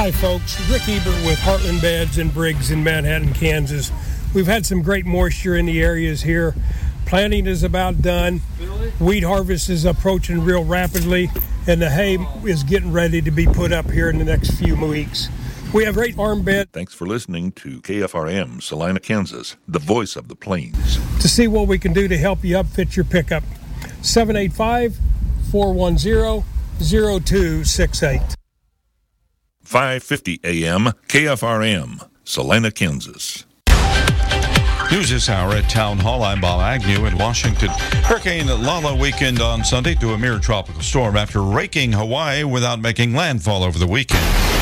Hi, folks. Rick Ebert with Heartland Beds and Briggs in Manhattan, Kansas. We've had some great moisture in the areas here. Planting is about done. Wheat harvest is approaching real rapidly, and the hay is getting ready to be put up here in the next few weeks. We have great arm bed. Thanks for listening to KFRM, Salina, Kansas, the voice of the plains. To see what we can do to help you upfit your pickup, 785-410-0268. 5:50 a.m. KFRM, Salina, Kansas. News this hour at Town Hall. I'm Bob Agnew in Washington. Hurricane Lala weakened on Sunday to a mere tropical storm after raking Hawaii without making landfall over the weekend.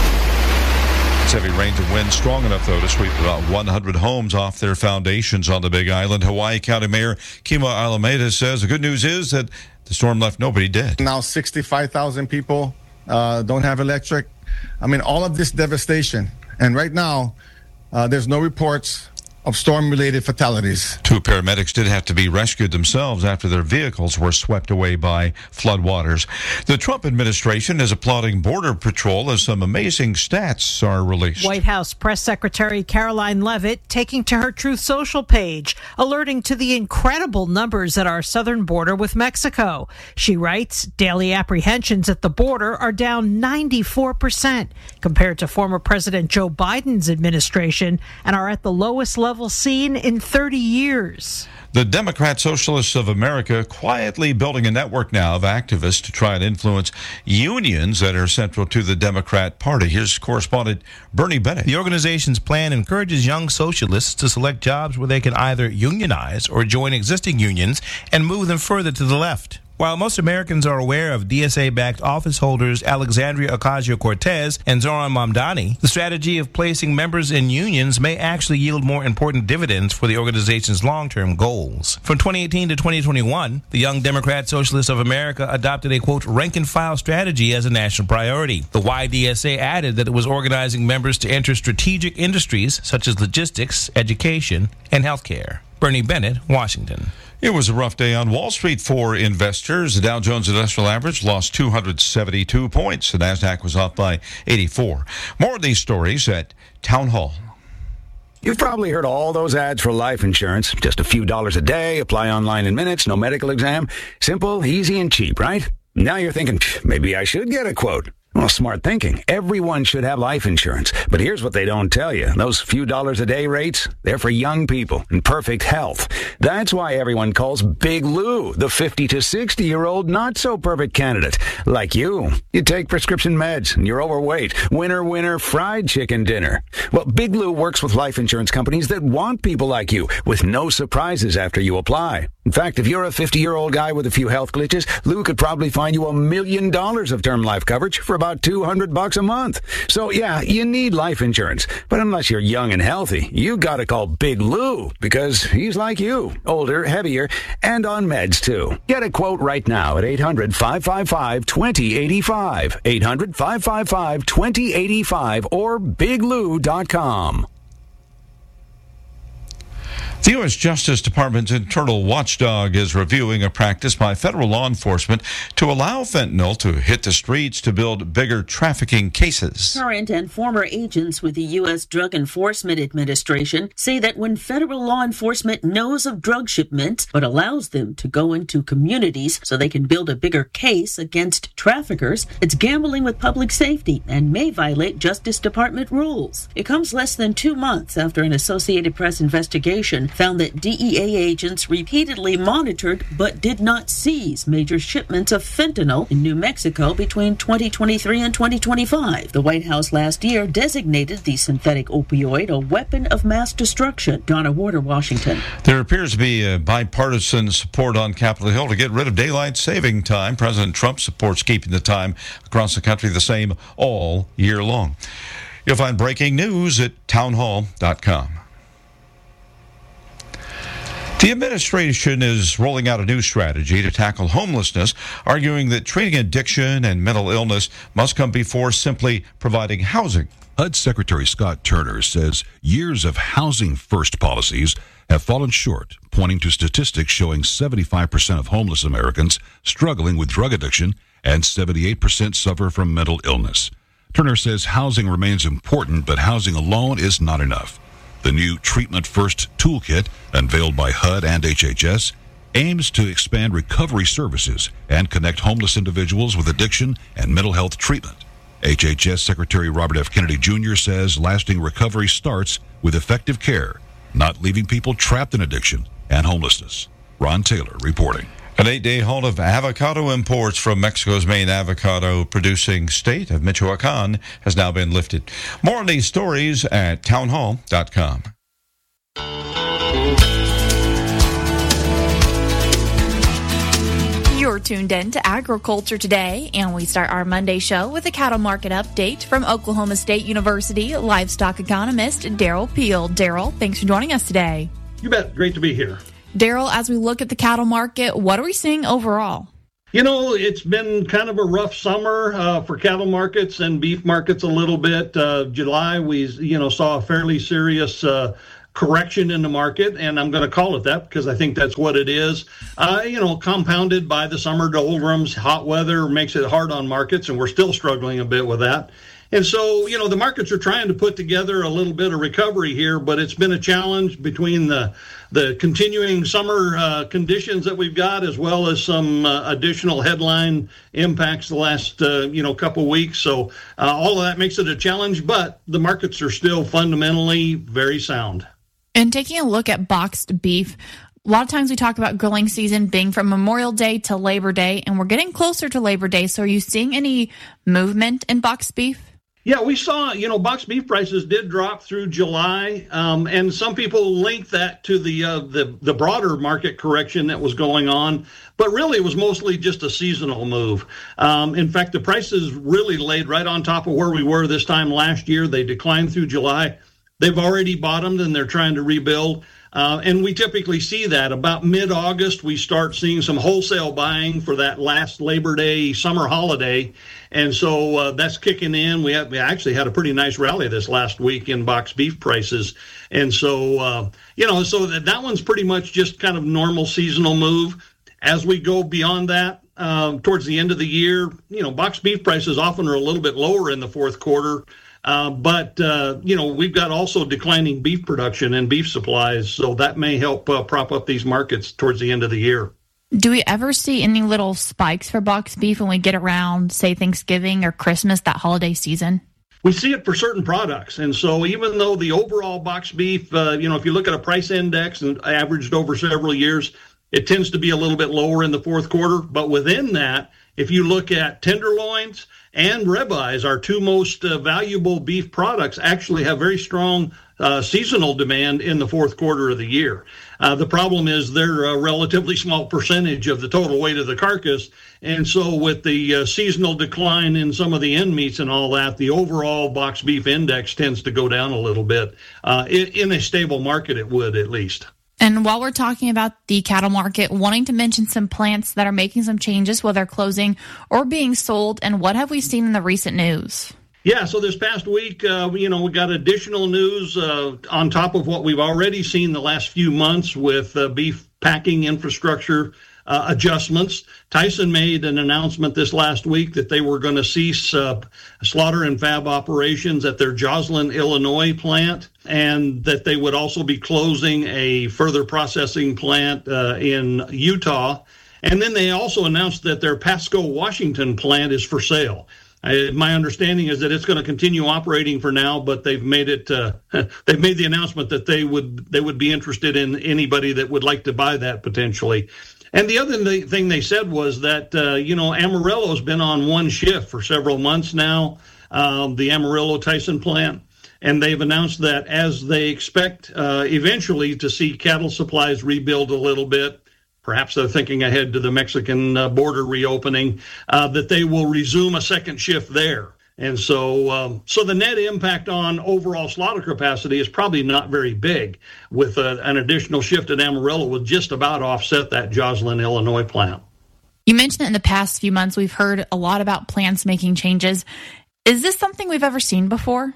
It's heavy rains and winds strong enough, though, to sweep about 100 homes off their foundations on the Big Island. Hawaii County Mayor Kimo Alameda says the good news is that the storm left nobody dead. Now 65,000 people don't have electric. I mean, all of this devastation. And right now, there's no reports of storm-related fatalities. 2 paramedics did have to be rescued themselves after their vehicles were swept away by floodwaters. The Trump administration is applauding Border Patrol as some amazing stats are released. White House Press Secretary Caroline Leavitt taking to her Truth Social page, alerting to the incredible numbers at our southern border with Mexico. She writes, daily apprehensions at the border are down 94% compared to former President Joe Biden's administration and are at the lowest level seen in 30 years. The Democrat Socialists of America quietly building a network now of activists to try and influence unions that are central to the Democrat Party. Here's correspondent Bernie Bennett. The organization's plan encourages young socialists to select jobs where they can either unionize or join existing unions and move them further to the left. While most Americans are aware of DSA-backed office holders Alexandria Ocasio-Cortez and Zoran Mamdani, the strategy of placing members in unions may actually yield more important dividends for the organization's long-term goals. From 2018 to 2021, the Young Democrat Socialists of America adopted a, quote, rank-and-file strategy as a national priority. The YDSA added that it was organizing members to enter strategic industries such as logistics, education, and healthcare. Bernie Bennett, Washington. It was a rough day on Wall Street for investors. The Dow Jones Industrial Average lost 272 points. The Nasdaq was off by 84. More of these stories at Town Hall. You've probably heard all those ads for life insurance. Just a few dollars a day, apply online in minutes, no medical exam. Simple, easy, and cheap, right? Now you're thinking, maybe I should get a quote. Well, smart thinking. Everyone should have life insurance. But here's what they don't tell you. Those few dollars a day rates, they're for young people in perfect health. That's why everyone calls Big Lou the 50 to 60-year-old not-so-perfect candidate. Like you. You take prescription meds and you're overweight. Winner, fried chicken dinner. Well, Big Lou works with life insurance companies that want people like you with no surprises after you apply. In fact, if you're a 50-year-old guy with a few health glitches, Lou could probably find you $1 million of term life coverage for about $200 a month. So yeah, you need life insurance. But unless you're young and healthy, you gotta call Big Lou because he's like you. Older, heavier, and on meds too. Get a quote right now at 800-555-2085. 800-555-2085 or biglou.com. The U.S. Justice Department's internal watchdog is reviewing a practice by federal law enforcement to allow fentanyl to hit the streets to build bigger trafficking cases. Current and former agents with the U.S. Drug Enforcement Administration say that when federal law enforcement knows of drug shipments but allows them to go into communities so they can build a bigger case against traffickers, it's gambling with public safety and may violate Justice Department rules. It comes less than 2 months after an Associated Press investigation found that DEA agents repeatedly monitored but did not seize major shipments of fentanyl in New Mexico between 2023 and 2025. The White House last year designated the synthetic opioid a weapon of mass destruction. Donna Warder, Washington. There appears to be a bipartisan support on Capitol Hill to get rid of daylight saving time. President Trump supports keeping the time across the country the same all year long. You'll find breaking news at townhall.com. The administration is rolling out a new strategy to tackle homelessness, arguing that treating addiction and mental illness must come before simply providing housing. HUD Secretary Scott Turner says years of housing-first policies have fallen short, pointing to statistics showing 75% of homeless Americans struggling with drug addiction and 78% suffer from mental illness. Turner says housing remains important, but housing alone is not enough. The new Treatment First toolkit, unveiled by HUD and HHS, aims to expand recovery services and connect homeless individuals with addiction and mental health treatment. HHS Secretary Robert F. Kennedy Jr. says lasting recovery starts with effective care, not leaving people trapped in addiction and homelessness. Ron Taylor reporting. An 8-day halt of avocado imports from Mexico's main avocado-producing state of Michoacan has now been lifted. More on these stories at townhall.com. You're tuned in to Agriculture Today, and we start our Monday show with a cattle market update from Oklahoma State University livestock economist Daryl Peel. Daryl, thanks for joining us today. You bet. Great to be here. Daryl, as we look at the cattle market, what are we seeing overall? You know, it's been kind of a rough summer for cattle markets and beef markets a little bit. July, we saw a fairly serious correction in the market, and I'm going to call it that because I think that's what it is. Compounded by the summer doldrums, hot weather makes it hard on markets, and we're still struggling a bit with that. And so, the markets are trying to put together a little bit of recovery here, but it's been a challenge between the continuing summer conditions that we've got, as well as some additional headline impacts the last, couple weeks. So all of that makes it a challenge, but the markets are still fundamentally very sound. And taking a look at boxed beef, a lot of times we talk about grilling season being from Memorial Day to Labor Day, and we're getting closer to Labor Day. So are you seeing any movement in boxed beef? Yeah, we saw, boxed beef prices did drop through July, and some people link that to the broader market correction that was going on, but really it was mostly just a seasonal move. In fact, the prices really laid right on top of where we were this time last year. They declined through July. They've already bottomed, and they're trying to rebuild. And we typically see that about mid-August, we start seeing some wholesale buying for that last Labor Day summer holiday. And so that's kicking in. We actually had a pretty nice rally this last week in boxed beef prices. And so, so that one's pretty much just kind of normal seasonal move. As we go beyond that, towards the end of the year, boxed beef prices often are a little bit lower in the fourth quarter. But we've got also declining beef production and beef supplies, so that may help prop up these markets towards the end of the year. Do we ever see any little spikes for boxed beef when we get around, say, Thanksgiving or Christmas, that holiday season? We see it for certain products. And so even though the overall boxed beef, if you look at a price index and averaged over several years, it tends to be a little bit lower in the fourth quarter. But within that, if you look at tenderloins and ribeyes, our two most valuable beef products, actually have very strong seasonal demand in the fourth quarter of the year. The problem is they're a relatively small percentage of the total weight of the carcass. And so with the seasonal decline in some of the end meats and all that, the overall boxed beef index tends to go down a little bit. In a stable market, it would at least. And while we're talking about the cattle market, wanting to mention some plants that are making some changes, whether closing or being sold, and what have we seen in the recent news? Yeah, so this past week, we got additional news on top of what we've already seen the last few months with beef packing infrastructure adjustments. Tyson made an announcement this last week that they were going to cease slaughter and fab operations at their Joslin, Illinois plant, and that they would also be closing a further processing plant in Utah. And then they also announced that their Pasco, Washington plant is for sale. My understanding is that it's going to continue operating for now, but they've made it. They've made the announcement that they would be interested in anybody that would like to buy that potentially. And the other thing they said was that Amarillo's been on one shift for several months now, the Amarillo Tyson plant, and they've announced that as they expect eventually to see cattle supplies rebuild a little bit. Perhaps they're thinking ahead to the Mexican border reopening, that they will resume a second shift there. And so the net impact on overall slaughter capacity is probably not very big, with an additional shift at Amarillo will just about offset that Joslin, Illinois plant. You mentioned that in the past few months, we've heard a lot about plants making changes. Is this something we've ever seen before?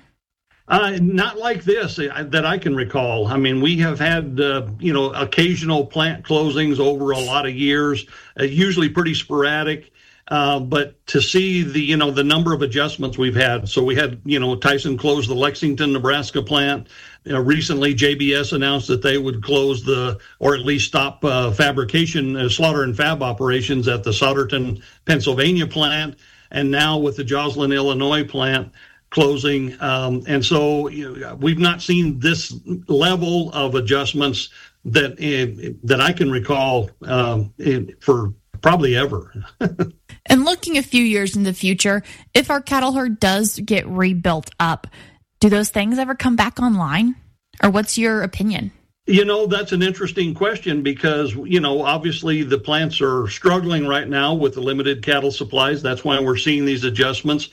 Not like this that I can recall. I mean, we have had, occasional plant closings over a lot of years, usually pretty sporadic. But to see the number of adjustments we've had. So we had, Tyson closed the Lexington, Nebraska plant. Recently, JBS announced that they would close or at least stop fabrication, slaughter and fab operations at the Souderton, Pennsylvania plant. And now with the Joslin, Illinois plant closing. And so we've not seen this level of adjustments that I can recall for probably ever. And looking a few years in the future, if our cattle herd does get rebuilt up, do those things ever come back online? Or what's your opinion? That's an interesting question because, obviously the plants are struggling right now with the limited cattle supplies. That's why we're seeing these adjustments.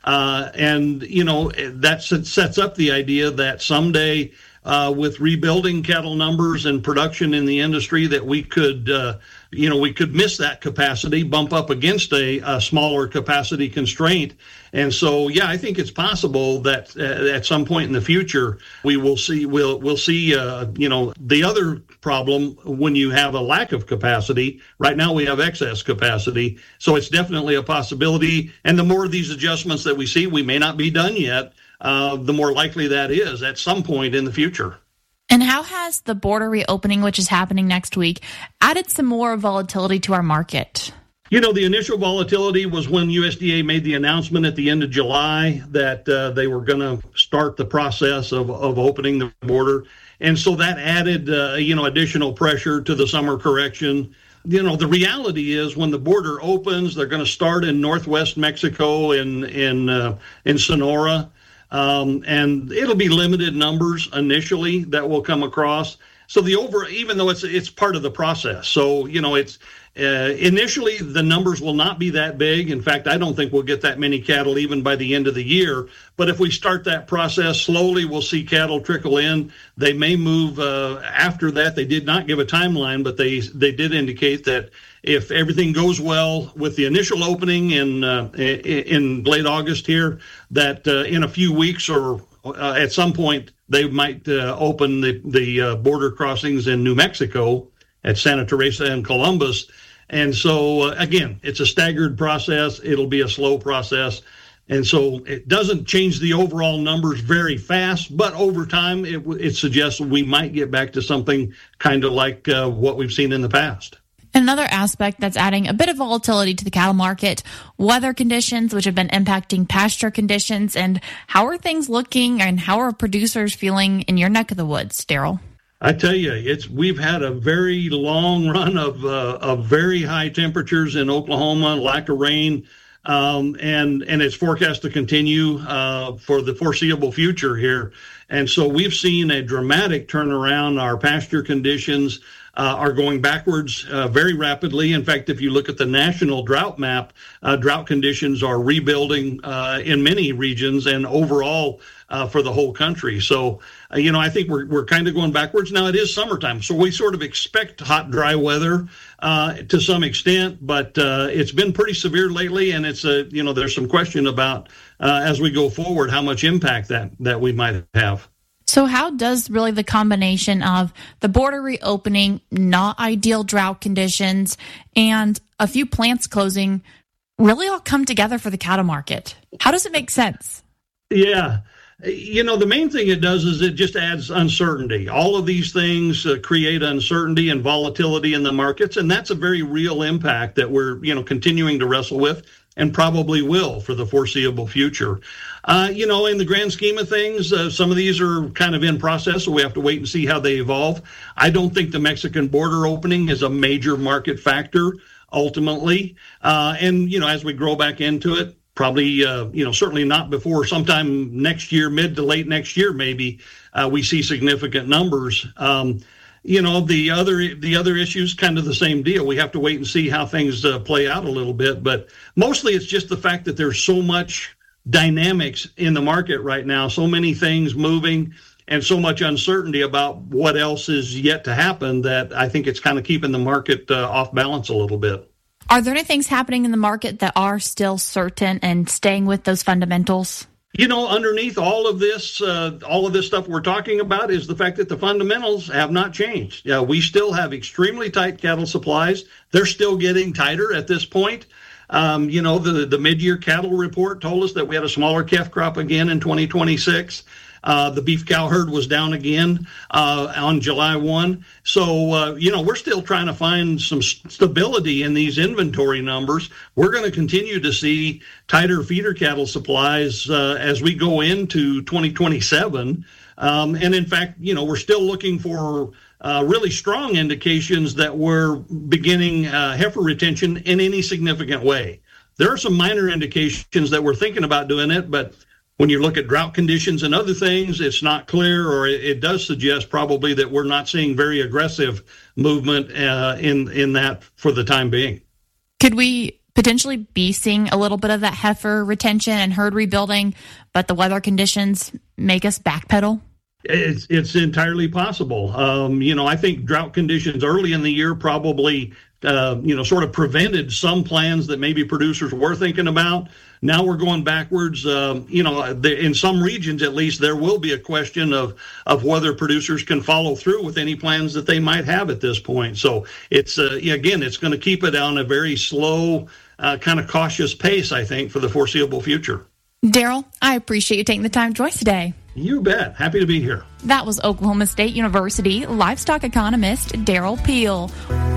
That sets up the idea that someday with rebuilding cattle numbers and production in the industry that we could miss that capacity, bump up against a smaller capacity constraint. And so, I think it's possible that at some point in the future, we'll see, the other problem when you have a lack of capacity. Right now we have excess capacity. So it's definitely a possibility. And the more of these adjustments that we see, we may not be done yet, the more likely that is at some point in the future. And how has the border reopening, which is happening next week, added some more volatility to our market? The initial volatility was when USDA made the announcement at the end of July that they were going to start the process of opening the border. And so that added, additional pressure to the summer correction. The reality is when the border opens, they're going to start in northwest Mexico in Sonora. And it'll be limited numbers initially that will come across. So even though it's part of the process. So, it's initially the numbers will not be that big. In fact, I don't think we'll get that many cattle even by the end of the year. But if we start that process slowly, we'll see cattle trickle in. They may move after that. They did not give a timeline, but they did indicate that if everything goes well with the initial opening in late August here, that in a few weeks or at some point they might open the border crossings in New Mexico at Santa Teresa and Columbus. And so, again, it's a staggered process. It'll be a slow process. And so it doesn't change the overall numbers very fast, but over time it suggests we might get back to something kind of like what we've seen in the past. Another aspect that's adding a bit of volatility to the cattle market, weather conditions, which have been impacting pasture conditions. And how are things looking and how are producers feeling in your neck of the woods, Daryl? I tell you, we've had a very long run of very high temperatures in Oklahoma, lack of rain, and it's forecast to continue for the foreseeable future here. And so we've seen a dramatic turnaround. Our pasture conditions are going backwards very rapidly. In fact, if you look at the national drought map, drought conditions are rebuilding in many regions and overall for the whole country. So, I think we're kind of going backwards. Now, it is summertime, so we sort of expect hot, dry weather to some extent, but it's been pretty severe lately, and it's there's some question about as we go forward how much impact that we might have. So how does really the combination of the border reopening, not ideal drought conditions, and a few plants closing really all come together for the cattle market? How does it make sense? Yeah. The main thing it does is it just adds uncertainty. All of these things create uncertainty and volatility in the markets, and that's a very real impact that we're, continuing to wrestle with and probably will for the foreseeable future. In the grand scheme of things, some of these are kind of in process, so we have to wait and see how they evolve. I don't think the Mexican border opening is a major market factor ultimately. As we grow back into it, probably, certainly not before sometime next year, mid to late next year, maybe we see significant numbers. The other issues, kind of the same deal. We have to wait and see how things play out a little bit. But mostly it's just the fact that there's so much dynamics in the market right now, so many things moving and so much uncertainty about what else is yet to happen that I think it's kind of keeping the market off balance a little bit. Are there any things happening in the market that are still certain and staying with those fundamentals? Underneath all of this stuff we're talking about is the fact that the fundamentals have not changed. We still have extremely tight cattle supplies. They're still getting tighter at this point. The mid-year cattle report told us that we had a smaller calf crop again in 2026. The beef cow herd was down again on July 1. So, we're still trying to find some stability in these inventory numbers. We're going to continue to see tighter feeder cattle supplies as we go into 2027. And in fact, we're still looking for really strong indications that we're beginning heifer retention in any significant way. There are some minor indications that we're thinking about doing it, but when you look at drought conditions and other things, it's not clear, or it does suggest probably that we're not seeing very aggressive movement in that for the time being. Could we potentially be seeing a little bit of that heifer retention and herd rebuilding, but the weather conditions make us backpedal? It's entirely possible. I think drought conditions early in the year probably, sort of prevented some plans that maybe producers were thinking about. Now we're going backwards. In some regions, at least, there will be a question of whether producers can follow through with any plans that they might have at this point. So it's, it's going to keep it on a very slow, kind of cautious pace, I think, for the foreseeable future. Daryl, I appreciate you taking the time to join us today. You bet. Happy to be here. That was Oklahoma State University livestock economist Daryl Peel.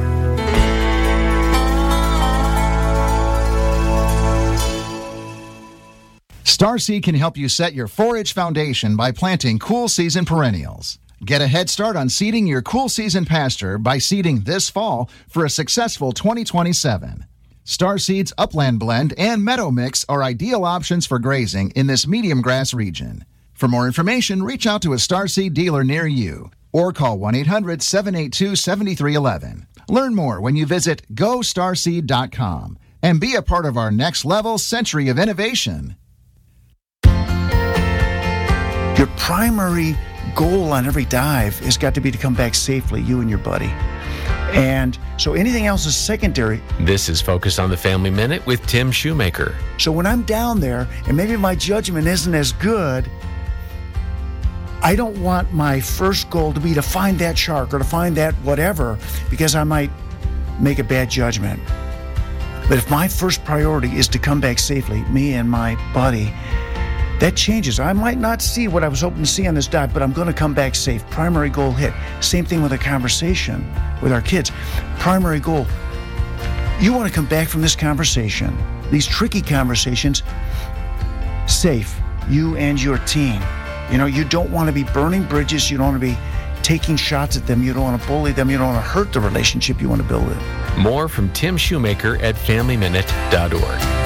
Starseed can help you set your forage foundation by planting cool season perennials. Get a head start on seeding your cool season pasture by seeding this fall for a successful 2027. Starseed's Upland Blend and Meadow Mix are ideal options for grazing in this medium grass region. For more information, reach out to a Starseed dealer near you or call 1-800-782-7311. Learn more when you visit GoStarseed.com and be a part of our next level century of innovation. Your primary goal on every dive has got to be to come back safely, you and your buddy. And so anything else is secondary. This is Focus on the Family Minute with Tim Shoemaker. So when I'm down there and maybe my judgment isn't as good, I don't want my first goal to be to find that shark or to find that whatever, because I might make a bad judgment. But if my first priority is to come back safely, me and my buddy, that changes. I might not see what I was hoping to see on this dive, but I'm going to come back safe. Primary goal hit. Same thing with a conversation with our kids. Primary goal. You want to come back from this conversation, these tricky conversations, safe, you and your team. You don't want to be burning bridges. You don't want to be taking shots at them. You don't want to bully them. You don't want to hurt the relationship you want to build it. More from Tim Shoemaker at FamilyMinute.org.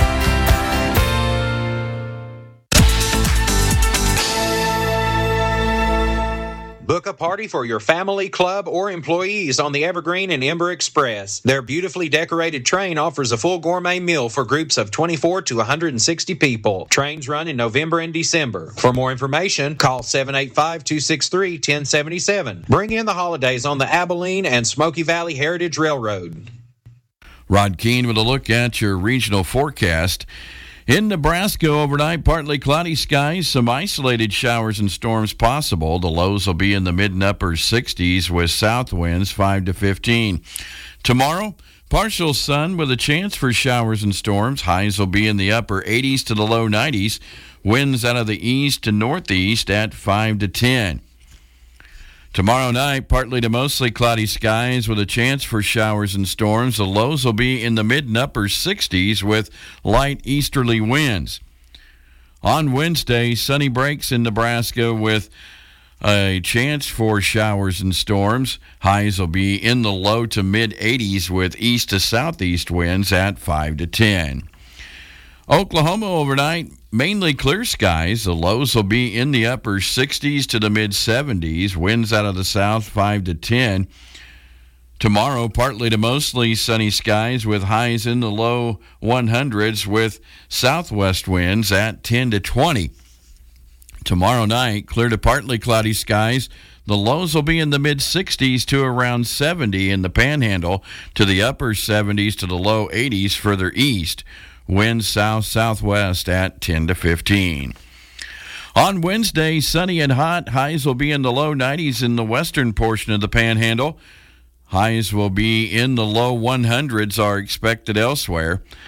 Book a party for your family, club, or employees on the Evergreen and Ember Express. Their beautifully decorated train offers a full gourmet meal for groups of 24 to 160 people. Trains run in November and December. For more information, call 785-263-1077. Bring in the holidays on the Abilene and Smoky Valley Heritage Railroad. Rod Keene with a look at your regional forecast. In Nebraska overnight, partly cloudy skies, some isolated showers and storms possible. The lows will be in the mid and upper 60s with south winds 5 to 15. Tomorrow, partial sun with a chance for showers and storms. Highs will be in the upper 80s to the low 90s. Winds out of the east to northeast at 5 to 10. Tomorrow night, partly to mostly cloudy skies with a chance for showers and storms. The lows will be in the mid and upper 60s with light easterly winds. On Wednesday, sunny breaks in Nebraska with a chance for showers and storms. Highs will be in the low to mid 80s with east to southeast winds at 5 to 10. Oklahoma overnight, mainly clear skies. The lows will be in the upper 60s to the mid 70s. Winds out of the south 5 to 10. Tomorrow, partly to mostly sunny skies with highs in the low 100s with southwest winds at 10 to 20. Tomorrow night, clear to partly cloudy skies. The lows will be in the mid 60s to around 70 in the Panhandle, to the upper 70s to the low 80s further east. Winds south-southwest at 10 to 15. On Wednesday, sunny and hot. Highs will be in the low 90s in the western portion of the Panhandle. Highs will be in the low 100s are expected elsewhere.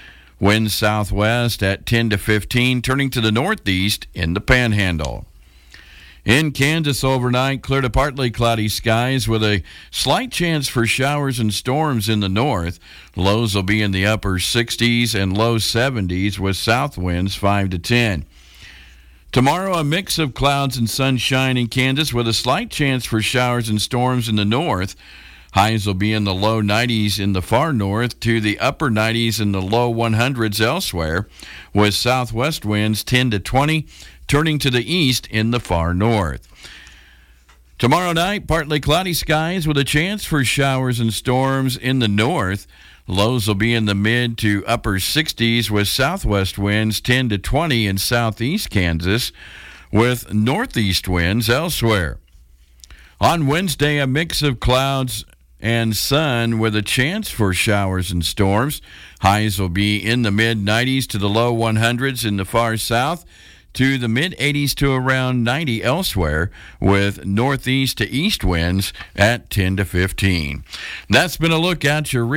Winds southwest at 10 to 15, turning to the northeast in the Panhandle. In Kansas overnight, clear to partly cloudy skies with a slight chance for showers and storms in the north. Lows will be in the upper 60s and low 70s with south winds 5 to 10. Tomorrow, a mix of clouds and sunshine in Kansas with a slight chance for showers and storms in the north. Highs will be in the low 90s in the far north to the upper 90s in the low 100s elsewhere, with southwest winds 10 to 20, turning to the east in the far north. Tomorrow night, partly cloudy skies with a chance for showers and storms in the north. Lows will be in the mid to upper 60s with southwest winds 10 to 20 in southeast Kansas, with northeast winds elsewhere. On Wednesday, a mix of clouds and sun with a chance for showers and storms. Highs will be in the mid-90s to the low 100s in the far south, to the mid-80s to around 90 elsewhere, with northeast to east winds at 10 to 15. That's been a look at your